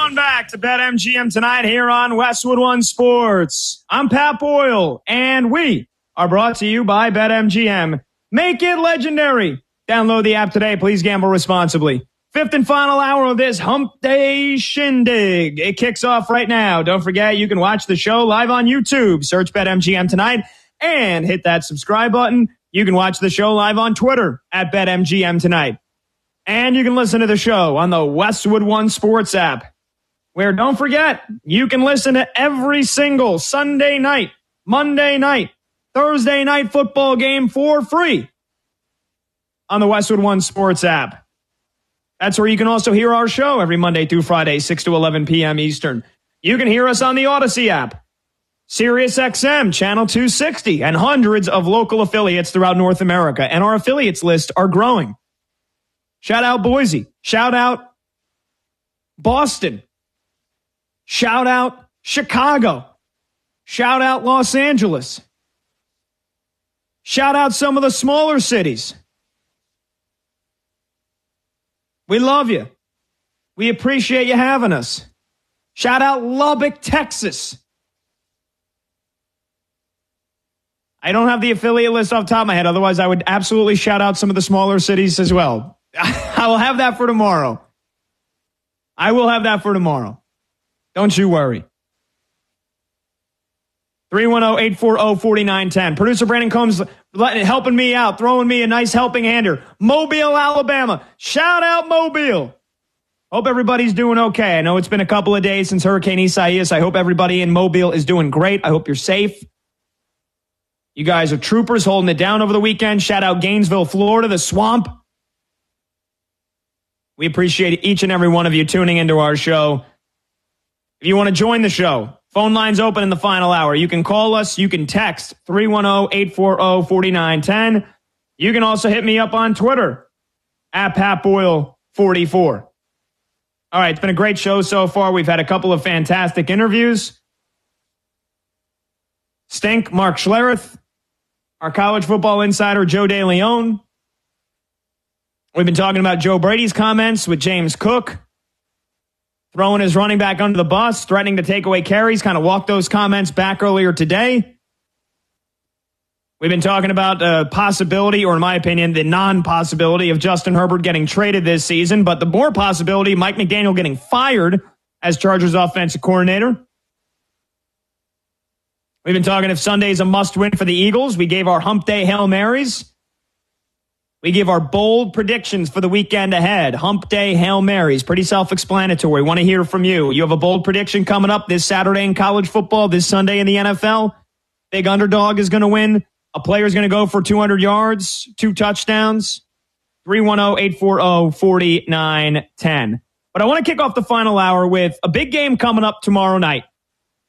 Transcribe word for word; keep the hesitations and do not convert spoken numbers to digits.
Welcome back to BetMGM tonight here on Westwood One Sports. I'm Pat Boyle, and we are brought to you by BetMGM. Make it legendary. Download the app today. Please gamble responsibly. Fifth and final hour of this Hump Day Shindig. It kicks off right now. Don't forget, you can watch the show live on YouTube. Search BetMGM tonight and hit that subscribe button. You can watch the show live on Twitter at BetMGM tonight. And you can listen to the show on the Westwood One Sports app, where, don't forget, you can listen to every single Sunday night, Monday night, Thursday night football game for free on the Westwood One Sports app. That's where you can also hear our show every Monday through Friday, six to eleven p.m. Eastern. You can hear us on the Odyssey app, Sirius X M, Channel two sixty, and hundreds of local affiliates throughout North America. And our affiliates list are growing. Shout out Boise. Shout out Boston. Shout out Chicago. Shout out Los Angeles. Shout out some of the smaller cities. We love you. We appreciate you having us. Shout out Lubbock, Texas. I don't have the affiliate list off the top of my head. Otherwise, I would absolutely shout out some of the smaller cities as well. I will have that for tomorrow. I will have that for tomorrow. Don't you worry. three one zero, eight four zero, four nine one zero. Producer Brandon Combs helping me out, throwing me a nice helping hand here. Mobile, Alabama. Shout out Mobile. Hope everybody's doing okay. I know it's been a couple of days since Hurricane Isaias. I hope everybody in Mobile is doing great. I hope you're safe. You guys are troopers holding it down over the weekend. Shout out Gainesville, Florida, the swamp. We appreciate each and every one of you tuning into our show. If you want to join the show, phone lines open in the final hour. You can call us. You can text three one zero, eight four zero, four nine one zero. You can also hit me up on Twitter at Pat Boyle forty-four. All right, it's been a great show so far. We've had a couple of fantastic interviews. Stink, Mark Schlereth, our college football insider, Joe DeLeon. We've been talking about Joe Brady's comments with James Cook, throwing his running back under the bus, threatening to take away carries, kind of walked those comments back earlier today. We've been talking about the possibility, or in my opinion, the non-possibility of Justin Herbert getting traded this season, but the more possibility, Mike McDaniel getting fired as Chargers offensive coordinator. We've been talking if Sunday's a must-win for the Eagles. We gave our Hump Day Hail Marys. We give our bold predictions for the weekend ahead. Hump Day Hail Marys. Pretty self-explanatory. Want to hear from you. You have a bold prediction coming up this Saturday in college football, this Sunday in the N F L. Big underdog is going to win. A player is going to go for two hundred yards, two touchdowns. three one zero, eight four zero, four nine one zero. But I want to kick off the final hour with a big game coming up tomorrow night.